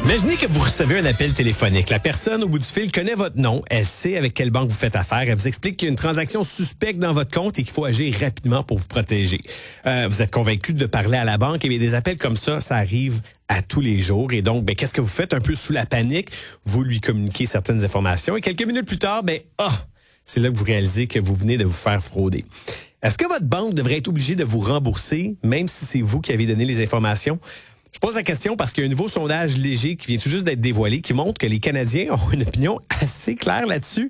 Imaginez que vous recevez un appel téléphonique. La personne au bout du fil connaît votre nom. Elle sait avec quelle banque vous faites affaire. Elle vous explique qu'il y a une transaction suspecte dans votre compte et qu'il faut agir rapidement pour vous protéger. Vous êtes convaincu de parler à la banque. Et bien, des appels comme ça arrive à tous les jours. Et donc, qu'est-ce que vous faites? Un peu sous la panique, vous lui communiquez certaines informations. Et quelques minutes plus tard, c'est là que vous réalisez que vous venez de vous faire frauder. Est-ce que votre banque devrait être obligée de vous rembourser, même si c'est vous qui avez donné les informations? Je pose la question parce qu'il y a un nouveau sondage léger qui vient tout juste d'être dévoilé qui montre que les Canadiens ont une opinion assez claire là-dessus.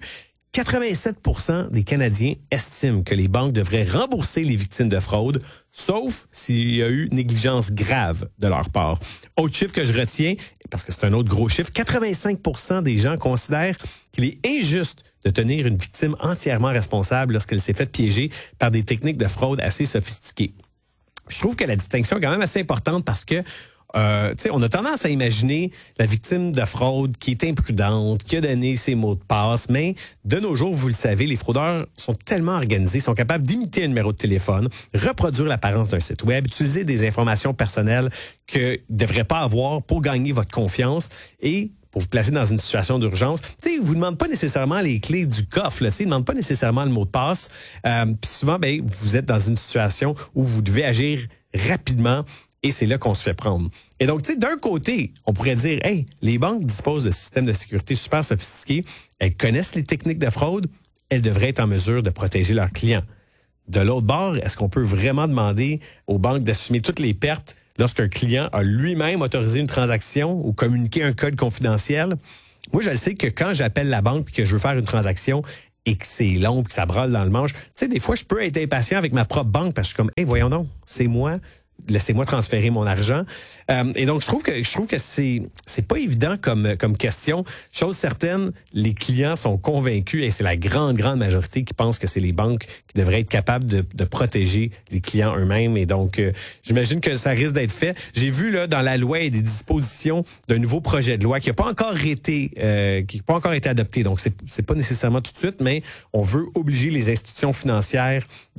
87% des Canadiens estiment que les banques devraient rembourser les victimes de fraude, sauf s'il y a eu négligence grave de leur part. Autre chiffre que je retiens, parce que c'est un autre gros chiffre, 85% des gens considèrent qu'il est injuste de tenir une victime entièrement responsable lorsqu'elle s'est faite piéger par des techniques de fraude assez sophistiquées. Je trouve que la distinction est quand même assez importante parce que on a tendance à imaginer la victime de fraude qui est imprudente, qui a donné ses mots de passe, mais de nos jours, vous le savez, les fraudeurs sont tellement organisés, sont capables d'imiter un numéro de téléphone, reproduire l'apparence d'un site web, utiliser des informations personnelles qu'ils ne devraient pas avoir pour gagner votre confiance et pour vous placer dans une situation d'urgence. Ils ne vous demandent pas nécessairement les clés du coffre, ils ne demandent pas nécessairement le mot de passe. Puis souvent, vous êtes dans une situation où vous devez agir rapidement. Et c'est là qu'on se fait prendre. Et donc, d'un côté, on pourrait dire, hey, les banques disposent de systèmes de sécurité super sophistiqués. Elles connaissent les techniques de fraude. Elles devraient être en mesure de protéger leurs clients. De l'autre bord, est-ce qu'on peut vraiment demander aux banques d'assumer toutes les pertes lorsqu'un client a lui-même autorisé une transaction ou communiqué un code confidentiel? Moi, je le sais que quand j'appelle la banque et que je veux faire une transaction et que c'est long, que ça brûle dans le manche, des fois, je peux être impatient avec ma propre banque parce que je suis comme, hey, voyons donc, c'est moi. Laissez-moi transférer mon argent. Et donc, je trouve que c'est pas évident comme question. Chose certaine, les clients sont convaincus, et c'est la grande majorité qui pense que c'est les banques qui devraient être capables de protéger les clients eux-mêmes. Et donc, j'imagine que ça risque d'être fait. J'ai vu là dans la loi des dispositions d'un nouveau projet de loi qui n'a pas encore été adopté. Donc, c'est pas nécessairement tout de suite, mais on veut obliger les institutions financières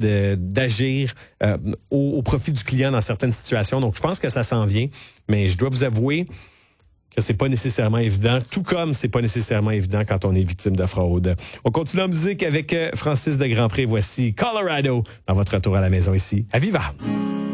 d'agir au profit du client dans certaines situations. Donc, je pense que ça s'en vient, mais je dois vous avouer que c'est pas nécessairement évident, tout comme c'est pas nécessairement évident quand on est victime de fraude. On continue en musique avec Francis de Grandpré. Voici Colorado dans votre retour à la maison ici à Viva.